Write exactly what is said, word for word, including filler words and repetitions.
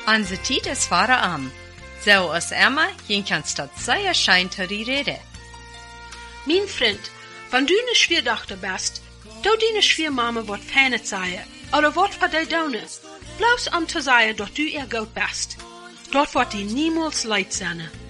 Onze tijd is varen aan. Zo als Emma, je kanst dat zeer schijn te reden. Mijn vriend, wenn du ne Schwierdochter bist, du deine Schwiermama wordt fijn zeggen, oder wat voor die doen, bloß om te zeggen dat du ihr goed bist. Dort wordt die niemals leid zijn.